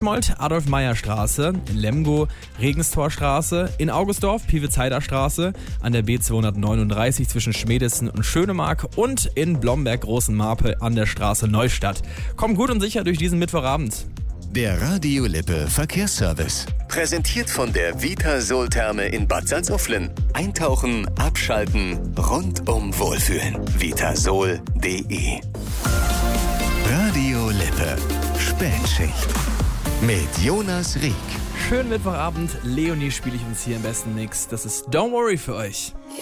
Detmold, Adolf-Meyer-Straße, in Lemgo, Regenstorstraße, in Augustdorf, Pieve-Zeider-Straße, an der B239 zwischen Schmedessen und Schönemark und in Blomberg-Großenmarpe an der Straße Neustadt. Kommt gut und sicher durch diesen Mittwochabend. Der Radio Lippe Verkehrsservice. Präsentiert von der Vitasol-Therme in Bad Salzuflen. Eintauchen, abschalten, rundum wohlfühlen. Vitasol.de. Radio Lippe. Spätschicht. Mit Jonas Rieck. Schönen Mittwochabend. Leonie spiele ich uns hier im besten Mix. Das ist Don't Worry für euch.